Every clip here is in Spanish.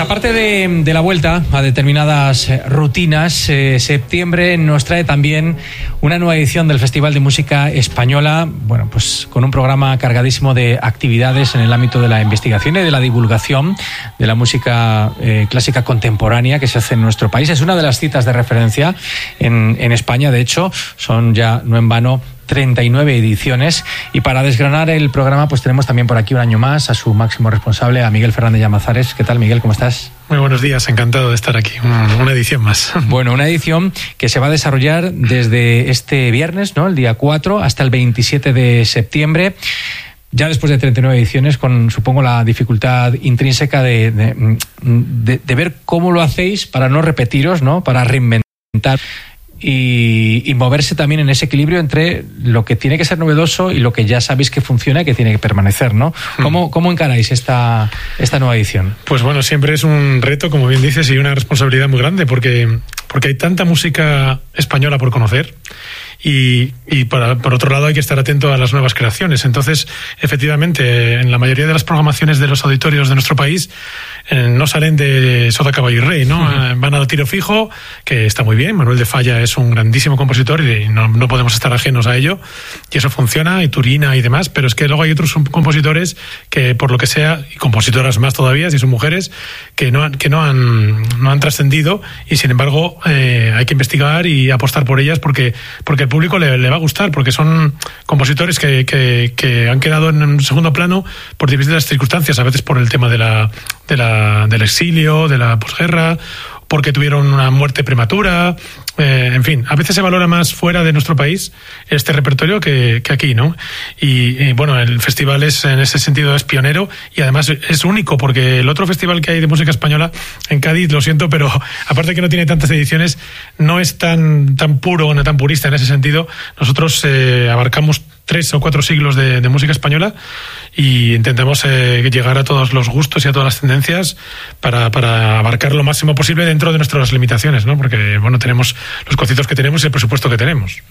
aparte de la vuelta a determinadas rutinas, septiembre nos trae también una nueva edición del Festival de Música Española, bueno, pues con un programa cargadísimo de actividades en el ámbito de la investigación y de la divulgación de la música clásica contemporánea que se hace en nuestro país. Es una de las citas de referencia en España, de hecho, son ya no en vano 39 ediciones, y para desgranar el programa pues tenemos también por aquí un año más a su máximo responsable, a Miguel Fernández Llamazares. ¿Qué tal, Miguel? ¿Cómo estás? Muy buenos días, encantado de estar aquí, una edición más. Bueno, una edición que se va a desarrollar desde este viernes, ¿no?, el día 4 hasta el 27 de septiembre. Ya después de 39 ediciones, con supongo la dificultad intrínseca de ver cómo lo hacéis para no repetiros, ¿no?, para reinventar y moverse también en ese equilibrio entre lo que tiene que ser novedoso y lo que ya sabéis que funciona y que tiene que permanecer, ¿no? ¿Cómo encaráis esta nueva edición? Pues bueno, siempre es un reto, como bien dices, y una responsabilidad muy grande, porque hay tanta música española por conocer. Y por otro lado hay que estar atento a las nuevas creaciones. Entonces, efectivamente, en la mayoría de las programaciones de los auditorios de nuestro país no salen de Sota, Caballo y Rey, ¿no? Van a tiro fijo, que está muy bien. Manuel de Falla es un grandísimo compositor y no podemos estar ajenos a ello, y eso funciona, y Turina y demás, pero es que luego hay otros compositores que, por lo que sea, y compositoras más todavía, si son mujeres, que no han trascendido, y sin embargo hay que investigar y apostar por ellas porque el público le va a gustar, porque son compositores que han quedado en un segundo plano por distintas circunstancias, a veces por el tema del exilio, de la posguerra, porque tuvieron una muerte prematura, en fin, a veces se valora más fuera de nuestro país este repertorio que aquí, ¿no? Y bueno, el festival en ese sentido es pionero, y además es único, porque el otro festival que hay de música española en Cádiz, lo siento, pero aparte de que no tiene tantas ediciones, no es tan puro, no tan purista en ese sentido. Nosotros abarcamos 3 o 4 siglos de música española, y intentamos llegar a todos los gustos y a todas las tendencias para abarcar lo máximo posible dentro de nuestras limitaciones, ¿no? Porque, bueno, tenemos los conciertos que tenemos y el presupuesto que tenemos.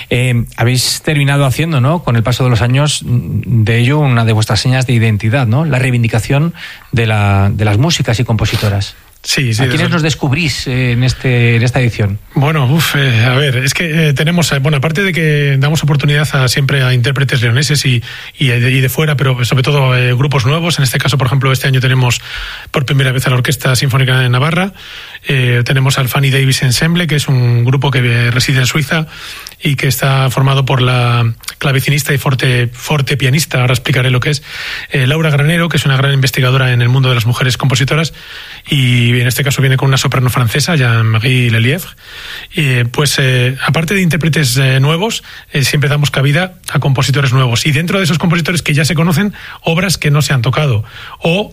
Habéis terminado haciendo, ¿no?, con el paso de los años, de ello una de vuestras señas de identidad, ¿no?, la reivindicación de las músicas y compositoras. Sí, ¿A quiénes nos descubrís en esta edición? Bueno, a ver, es que tenemos, bueno, aparte de que damos oportunidad siempre a intérpretes leoneses y de fuera, pero sobre todo grupos nuevos. En este caso, por ejemplo, este año tenemos por primera vez a la Orquesta Sinfónica de Navarra. Tenemos al Fanny Davis Ensemble, que es un grupo que reside en Suiza y que está formado por la clavecinista y forte pianista, ahora explicaré lo que es, Laura Granero, que es una gran investigadora en el mundo de las mujeres compositoras, y en este caso viene con una soprano francesa, Jean-Marie Lelièvre. Pues aparte de intérpretes nuevos, siempre damos cabida a compositores nuevos, y dentro de esos compositores que ya se conocen, obras que no se han tocado, o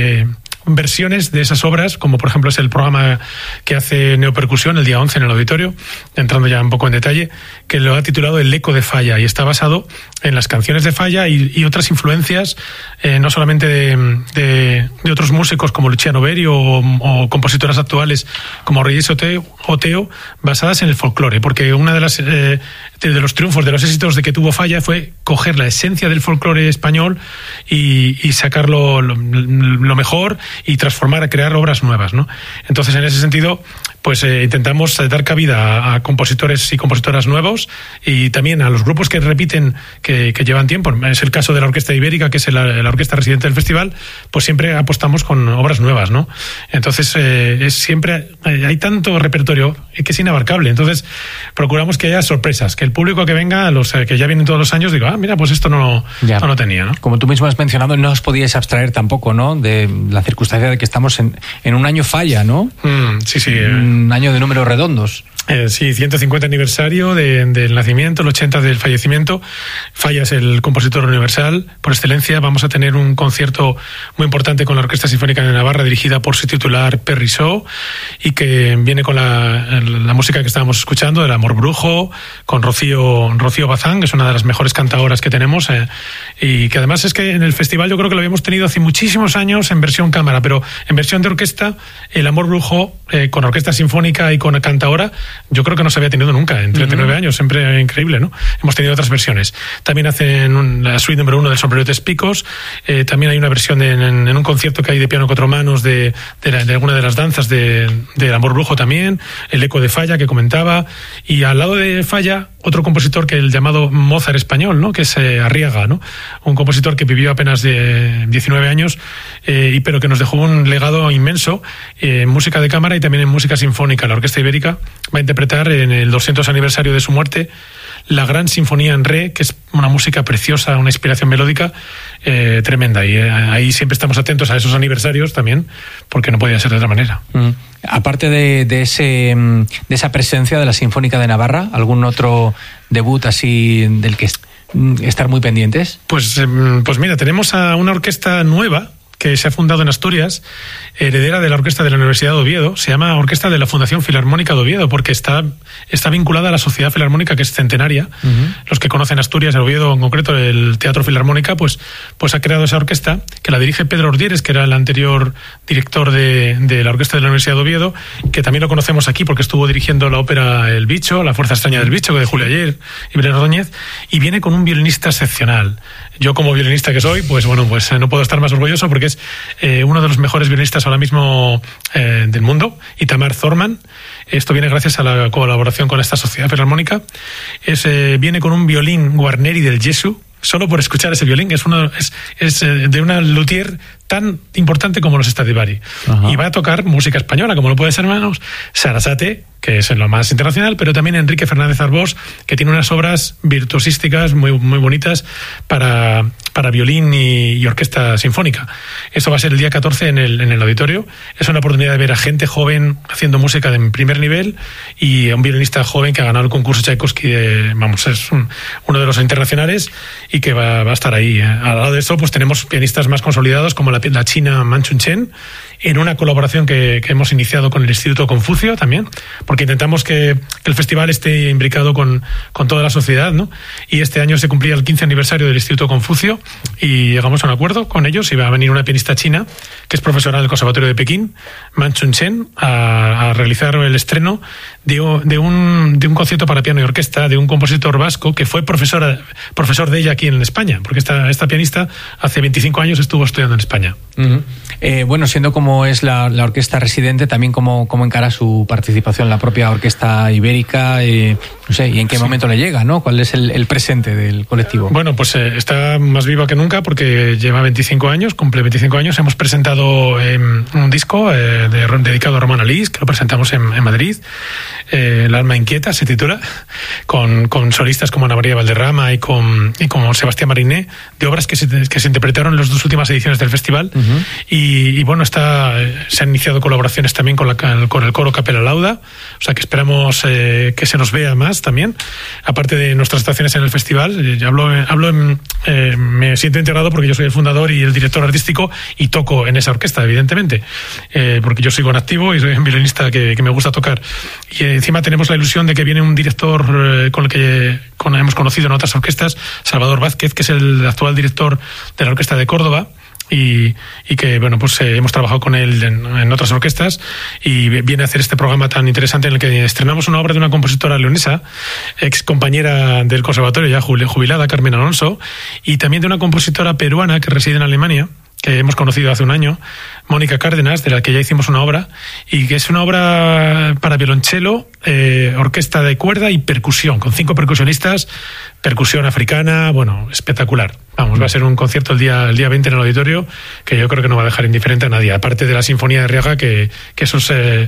versiones de esas obras, como por ejemplo es el programa que hace Neopercusión el día 11 en el auditorio, entrando ya un poco en detalle, que lo ha titulado El eco de Falla, y está basado en las canciones de Falla y otras influencias, no solamente de otros músicos como Luciano Berio o compositoras actuales como Reyes Oteo, basadas en el folclore, porque una de los triunfos, de los éxitos de que tuvo Falla, fue coger la esencia del folclore español y sacarlo lo mejor, y a crear obras nuevas, ¿no? Entonces, en ese sentido, pues intentamos dar cabida a compositores y compositoras nuevos, y también a los grupos que repiten, que llevan tiempo. Es el caso de la Orquesta Ibérica, que es la orquesta residente del festival, pues siempre apostamos con obras nuevas, ¿no? Entonces, siempre hay tanto repertorio que es inabarcable. Entonces, procuramos que haya sorpresas, que el público que venga, los que ya vienen todos los años, diga, mira, pues esto no lo tenía, ¿no? Como tú mismo has mencionado, no os podíais abstraer tampoco, ¿no?, de la circunstancia de que estamos en un año Falla, ¿no? Sí. Un año de números redondos. Sí, 150 aniversario del nacimiento, el 80 del fallecimiento. Falla es el compositor universal por excelencia. Vamos a tener un concierto muy importante con la Orquesta Sinfónica de Navarra, dirigida por su titular Perry Shaw, y que viene con la música que estábamos escuchando, del Amor Brujo, con Rocío Bazán, que es una de las mejores cantadoras que tenemos, y que además es que en el festival yo creo que lo habíamos tenido hace muchísimos años en versión cámara, pero en versión de orquesta, el Amor Brujo, con orquesta sinfónica y con cantadora, yo creo que no se había tenido nunca en 39 años, siempre increíble, ¿no? Hemos tenido otras versiones. También hacen la suite número 1 del Sombrerotes Picos, también hay una versión en un concierto que hay de piano a cuatro manos de alguna de las danzas del Amor Brujo también, el eco de Falla que comentaba, y al lado de Falla otro compositor que el llamado Mozart español, ¿no? Que es Arriaga, ¿no? Un compositor que vivió apenas de 19 años, pero que nos dejó un legado inmenso en música de cámara y también en música sinfónica. La Orquesta Ibérica va a interpretar en el 200 aniversario de su muerte la Gran Sinfonía en Re, que es una música preciosa, una inspiración melódica tremenda. Y ahí siempre estamos atentos a esos aniversarios también, porque no podía ser de otra manera. Aparte de esa presencia de la Sinfónica de Navarra, ¿algún otro debut así del que estar muy pendientes? Pues mira, tenemos a una orquesta nueva que se ha fundado en Asturias, heredera de la Orquesta de la Universidad de Oviedo. Se llama Orquesta de la Fundación Filarmónica de Oviedo, porque está vinculada a la Sociedad Filarmónica, que es centenaria. Los que conocen Asturias, el Oviedo en concreto, el Teatro Filarmónica, pues ha creado esa orquesta, que la dirige Pedro Ordieres, que era el anterior director de la Orquesta de la Universidad de Oviedo, que también lo conocemos aquí porque estuvo dirigiendo la ópera El Bicho, La Fuerza Extraña del Bicho, de Julio Ayer y Belén Ordóñez, y viene con un violinista excepcional. Yo, como violinista que soy, pues no puedo estar más orgulloso, porque es uno de los mejores violinistas ahora mismo del mundo, Itamar Thorman. Esto viene gracias a la colaboración con esta Sociedad Filarmónica. Viene con un violín Guarneri del Gesù. Solo por escuchar ese violín, es de una luthier tan importante como los Stradivari. Y va a tocar música española, como no puede ser menos, Sarasate, que es lo más internacional, pero también Enrique Fernández Arbós, que tiene unas obras virtuosísticas muy, muy bonitas para violín y orquesta sinfónica. Eso va a ser el día 14 en el auditorio. Es una oportunidad de ver a gente joven haciendo música de primer nivel y a un violinista joven que ha ganado el concurso Tchaikovsky, es uno de los internacionales, y que va a estar ahí. Al lado de eso, pues tenemos pianistas más consolidados como la china Man Chun Chen, en una colaboración que hemos iniciado con el Instituto Confucio también, porque intentamos que el festival esté imbricado con toda la sociedad, ¿no? Y este año se cumplía el 15 aniversario del Instituto Confucio y llegamos a un acuerdo con ellos, y va a venir una pianista china que es profesora del Conservatorio de Pekín, Man Chun Chen, a realizar el estreno de un concierto para piano y orquesta de un compositor vasco que fue profesor de ella aquí en España, porque esta pianista hace 25 años estuvo estudiando en España. Siendo como es la orquesta residente, también cómo encara su participación en la propia Orquesta Ibérica, y en qué momento le llega, ¿no? ¿Cuál es el presente del colectivo? Bueno, pues está más viva que nunca, porque lleva 25 años, cumple 25 años. Hemos presentado un disco dedicado a Román Alís, que lo presentamos en Madrid. El alma inquieta se titula, con solistas como Ana María Valderrama y con Sebastián Mariné, de obras que se interpretaron en las dos últimas ediciones del festival. Y se han iniciado colaboraciones también con el coro Capella Lauda, o sea que esperamos que se nos vea más también, aparte de nuestras actuaciones en el festival. Me siento integrado porque yo soy el fundador y el director artístico, y toco en esa orquesta, evidentemente, porque yo sigo en activo y soy un violinista que me gusta tocar. Y encima tenemos la ilusión de que viene un director con el que hemos conocido en otras orquestas, Salvador Vázquez, que es el actual director de la Orquesta de Córdoba, y que hemos trabajado con él en otras orquestas, y viene a hacer este programa tan interesante en el que estrenamos una obra de una compositora leonesa, ex compañera del conservatorio, ya jubilada, Carmen Alonso, y también de una compositora peruana que reside en Alemania, que hemos conocido hace un año, Mónica Cárdenas, de la que ya hicimos una obra, y que es una obra para violonchelo, orquesta de cuerda y percusión, con 5 percusionistas, percusión africana, espectacular. Va a ser un concierto el día 20 en el auditorio, que yo creo que no va a dejar indiferente a nadie, aparte de la Sinfonía de Arriaga, que eso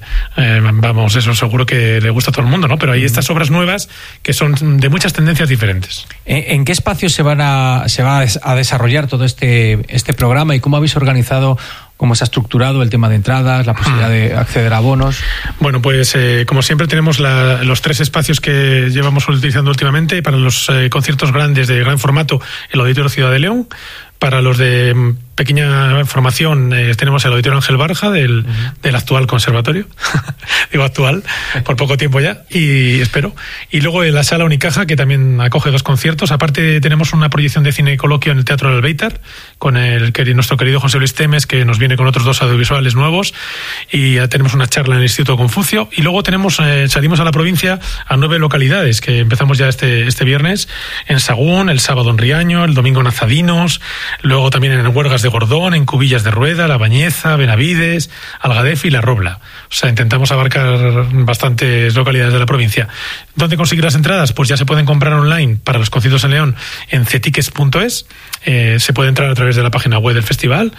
eso seguro que le gusta a todo el mundo, ¿no? Pero hay estas obras nuevas que son de muchas tendencias diferentes. ¿En qué espacios se va a desarrollar todo este programa, y cómo habéis organizado, cómo se ha estructurado el tema de entradas, la posibilidad de acceder a bonos? Bueno, pues como siempre tenemos los 3 espacios que llevamos utilizando últimamente. Para los conciertos grandes de gran formato, el Auditorio Ciudad de León. Para los de pequeña formación, tenemos el Auditorio Ángel Barja del actual conservatorio, digo actual, por poco tiempo ya, y espero. Y luego en la Sala Unicaja, que también acoge 2 conciertos. Aparte tenemos una proyección de cine coloquio en el Teatro del Albéitar, con nuestro querido José Luis Temes, que nos viene con otros 2 audiovisuales nuevos, y ya tenemos una charla en el Instituto Confucio. Y luego salimos a la provincia a 9 localidades, que empezamos ya este viernes, en Sagún, el sábado en Riaño, el domingo en Azadinos, luego también en Huergas de Gordón, en Cubillas de Rueda, La Bañeza, Benavides, Algadef y La Robla. O sea, intentamos abarcar bastantes localidades de la provincia. ¿Dónde conseguir las entradas? Pues ya se pueden comprar online para los conciertos en León en cetickets.es. Se puede entrar a través de la página web del festival,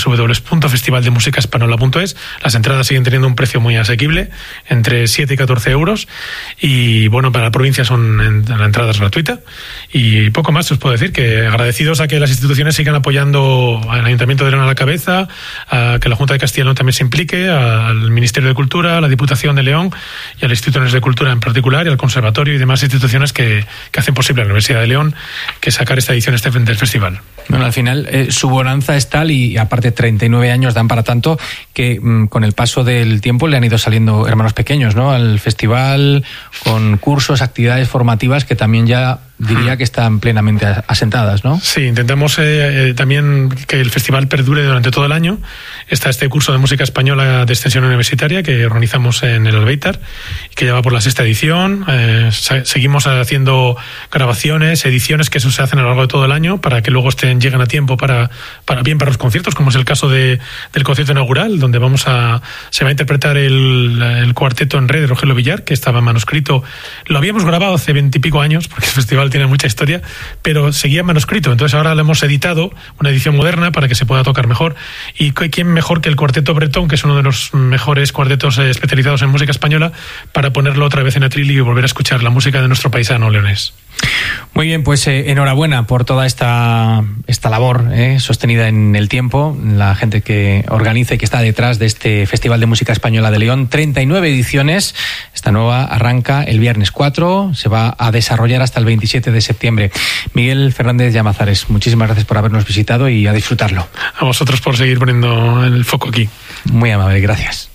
www.festivaldemusicaespanola.es. Las entradas siguen teniendo un precio muy asequible, entre 7 y 14 euros. Y bueno, para la provincia la entrada es gratuita. Y poco más os puedo decir, que agradecidos a que las instituciones sigan apoyando al Ayuntamiento de León a la cabeza, a que la Junta de Castilla y León también se implique, al Ministerio de Cultura, a la Diputación de León y al Instituto de Cultura en particular, y al Conservatorio y demás instituciones que hacen posible a la Universidad de León que sacar esta edición del festival. Bueno, al final su bonanza es tal, y aparte 39 años dan para tanto, que con el paso del tiempo le han ido saliendo hermanos pequeños, ¿no?, al festival, con cursos, actividades formativas que también ya diría que están plenamente asentadas, ¿no? Sí, intentamos también que el festival perdure durante todo el año. Está este curso de música española de extensión universitaria que organizamos en el Albéitar, que ya va por la 6ª edición. Seguimos haciendo grabaciones, ediciones que se hacen a lo largo de todo el año para que luego lleguen a tiempo para los conciertos, como es el caso del concierto inaugural, donde se va a interpretar el cuarteto en re de Rogelio Villar, que estaba en manuscrito. Lo habíamos grabado hace 20 y pico años, porque el festival tiene mucha historia, pero seguía en manuscrito. Entonces ahora lo hemos editado, una edición moderna, para que se pueda tocar mejor. Y quién mejor que el Cuarteto Bretón, que es uno de los mejores cuartetos especializados en música española, para ponerlo otra vez en atril y volver a escuchar la música de nuestro paisano leonés. Muy bien, pues enhorabuena por toda esta labor sostenida en el tiempo, la gente que organiza y que está detrás de este Festival de Música Española de León. 39 ediciones, esta nueva arranca el viernes 4, se va a desarrollar hasta el 27 de septiembre. Miguel Fernández Llamazares, muchísimas gracias por habernos visitado y a disfrutarlo. A vosotros por seguir poniendo el foco aquí. Muy amable, gracias.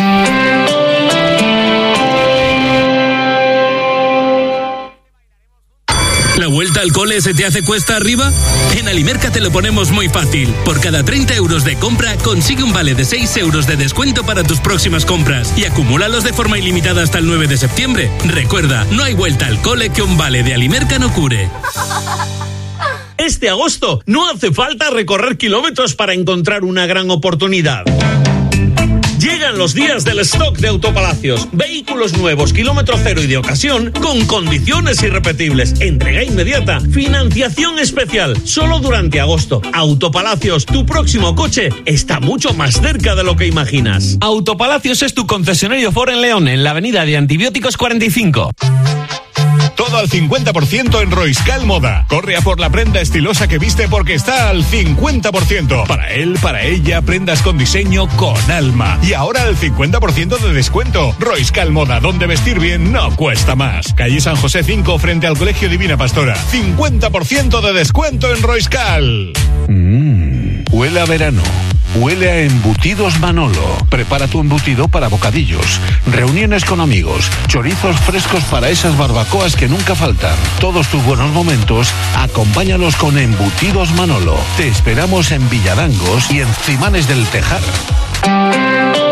¿La vuelta al cole se te hace cuesta arriba? En Alimerka te lo ponemos muy fácil. Por cada 30 euros de compra, consigue un vale de 6 euros de descuento para tus próximas compras y acumúlalos de forma ilimitada hasta el 9 de septiembre. Recuerda, no hay vuelta al cole que un vale de Alimerka no cure. Este agosto no hace falta recorrer kilómetros para encontrar una gran oportunidad. Llegan los días del stock de Autopalacios. Vehículos nuevos, kilómetro cero y de ocasión, con condiciones irrepetibles. Entrega inmediata. Financiación especial. Solo durante agosto. Autopalacios, tu próximo coche está mucho más cerca de lo que imaginas. Autopalacios es tu concesionario Ford en León, en la avenida de Antibióticos 45. Todo al 50% en Roiscal Moda. Corre a por la prenda estilosa que viste porque está al 50%. Para él, para ella, prendas con diseño, con alma. Y ahora al 50% de descuento. Roiscal Moda, donde vestir bien no cuesta más. Calle San José 5, frente al Colegio Divina Pastora. 50% de descuento en Roiscal. Huele a verano. Huele a Embutidos Manolo. Prepara tu embutido para bocadillos, reuniones con amigos, chorizos frescos para esas barbacoas que nunca faltan. Todos tus buenos momentos, acompáñalos con Embutidos Manolo. Te esperamos en Villadangos y en Cimanes del Tejar.